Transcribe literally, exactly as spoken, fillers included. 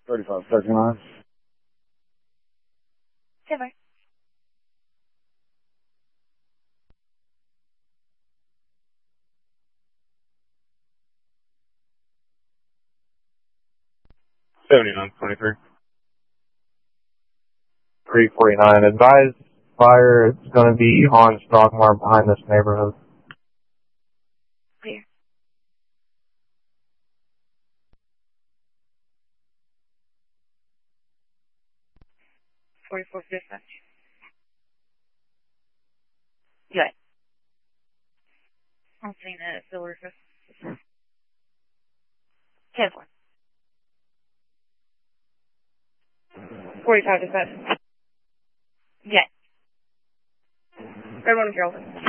thirty-five thirty-nine. Timber. seventy-nine twenty-three. three forty-nine. Advise fire. It's going to be on Stockmar behind this neighborhood. Clear. forty-four dispatch. Good. I'm seeing it. Still refresh. ten four. forty-five dispatch. Yeah. Red one, Carrollton.